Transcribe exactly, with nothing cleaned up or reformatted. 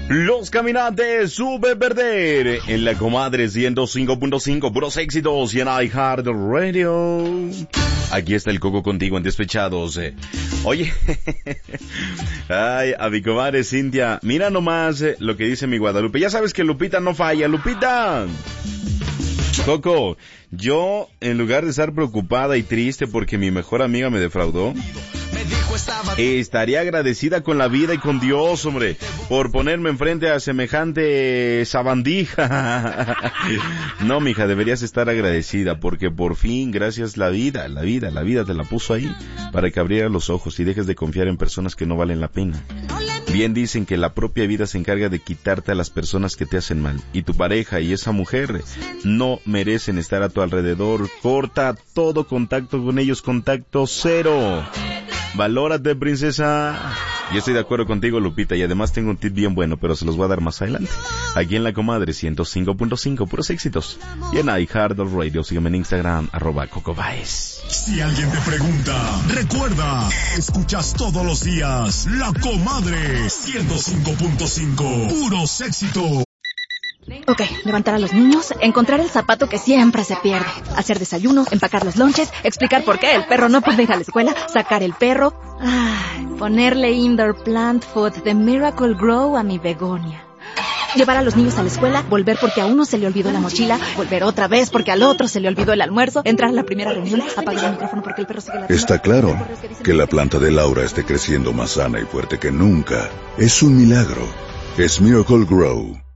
Los Caminantes Sube Perder en la Comadre ciento cinco punto cinco, puros éxitos y en iHeartRadio. Aquí está el Coco contigo en Despechados. Oye, ay, a mi comadre Cintia, mira nomás lo que dice mi Guadalupe. Ya sabes que Lupita no falla, Lupita. Coco, yo en lugar de estar preocupada y triste porque mi mejor amiga me defraudó, estaría agradecida con la vida y con Dios, hombre, por ponerme enfrente a semejante sabandija. No, mija, deberías estar agradecida porque por fin, gracias la vida, la vida, la vida te la puso ahí para que abrieras los ojos y dejes de confiar en personas que no valen la pena. Bien dicen que la propia vida se encarga de quitarte a las personas que te hacen mal, y tu pareja y esa mujer no merecen estar a tu alrededor. Corta todo contacto con ellos, contacto cero. Valórate, princesa. Yo estoy de acuerdo contigo, Lupita, y además tengo un tip bien bueno, pero se los voy a dar más adelante. Aquí en la Comadre ciento cinco punto cinco, puros éxitos. Y en iHeartRadio, sígueme en Instagram, arroba Coco Baez. Si alguien te pregunta, recuerda, escuchas todos los días La Comadre ciento cinco punto cinco, puros éxitos. Ok, levantar a los niños, encontrar el zapato que siempre se pierde, hacer desayuno, empacar los lonches, explicar por qué el perro no puede ir a la escuela, sacar el perro, ay, ponerle indoor plant food de Miracle Grow a mi begonia. Llevar a los niños a la escuela, volver porque a uno se le olvidó la mochila, volver otra vez porque al otro se le olvidó el almuerzo, entrar a la primera reunión, apagar el micrófono porque el perro sigue ladrando. Está claro que la planta de Laura esté creciendo más sana y fuerte que nunca. Es un milagro. Es Miracle Grow.